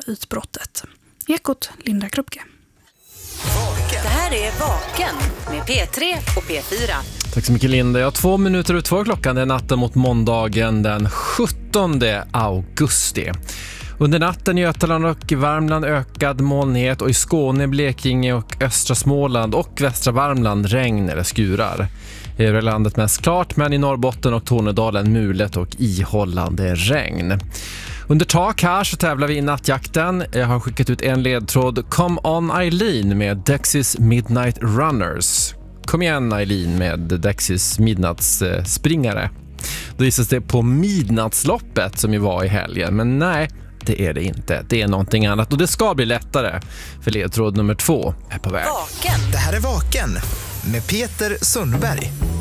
utbrottet. Ekot, Linda Krupke. Det här är Vaken med P3 och P4. Tack så mycket Linda. Ja, 2 minuter ut 2 klockan. Det är natten mot måndagen den 17 augusti. Under natten i Götaland och Värmland ökad molnighet och i Skåne, Blekinge och östra Småland och västra Värmland regn eller skurar. I övriga landet mest klart, men i Norrbotten och Tornedalen mulet och ihållande regn. Under tak här så tävlar vi i nattjakten. Jag har skickat ut en ledtråd. Come on Eileen med Dexys Midnight Runners. Kom igen Eileen med Dexys midnattsspringare. Då gissas det på midnattsloppet som ju var i helgen. Men nej, det är det inte. Det är någonting annat och det ska bli lättare. För ledtråd nummer 2 är på väg. Vaken. Det här är Vaken med Peter Sundberg.